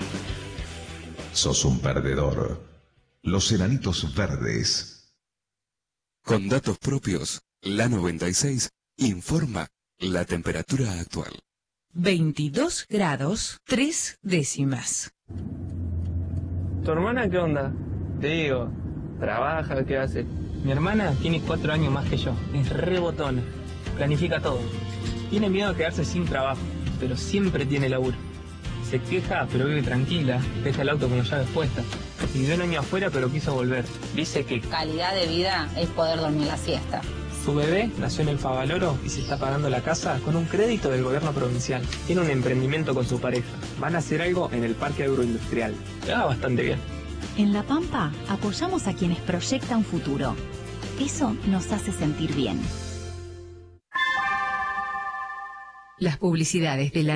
Sos un perdedor. Los enanitos verdes. Con datos propios, la 96 informa la temperatura actual. 22 grados 3 décimas. ¿Tu hermana qué onda? Te digo, ¿trabaja? ¿Qué hace? Mi hermana tiene 4 años más que yo. Es re botona. Planifica todo. Tiene miedo a quedarse sin trabajo, pero siempre tiene laburo. Se queja, pero vive tranquila. Deja el auto con las llaves puestas. Vivió un año afuera, pero quiso volver. Dice que calidad de vida es poder dormir la siesta. Su bebé nació en el Favaloro y se está pagando la casa con un crédito del gobierno provincial. Tiene un emprendimiento con su pareja. Van a hacer algo en el parque agroindustrial. Le va bastante bien. En La Pampa apoyamos a quienes proyectan futuro. Eso nos hace sentir bien. Las publicidades de la